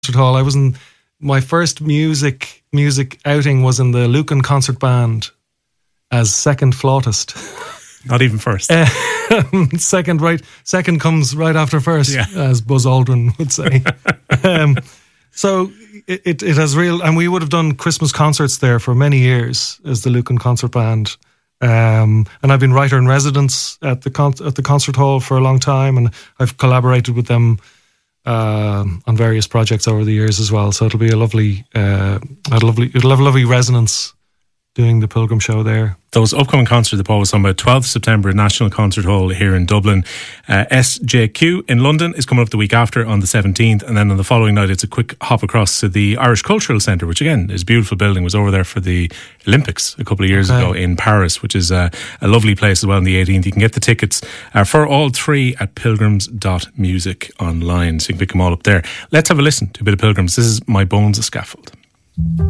Hall. I was in my first music outing was in the Lucan Concert Band as second flautist. Not even first. Second comes right after first, as Buzz Aldrin would say. So it has real, and we would have done Christmas concerts there for many years as the Lucan Concert Band. And I've been writer in residence at the concert hall for a long time, and I've collaborated with them on various projects over the years as well. So it'll be it'll have a lovely resonance doing the Pilgrim show there. Those upcoming concerts that Paul was talking about, 12th September at National Concert Hall here in Dublin. SJQ in London is coming up the week after on the 17th, and then on the following night it's a quick hop across to the Irish Cultural Centre, which again is a beautiful building. Was over there for the Olympics a couple of years ago in Paris, which is a lovely place as well on the 18th. You can get the tickets for all three at pilgrims.music online, so you can pick them all up there. Let's have a listen to a bit of Pilgrims. This is My Bones a Scaffold.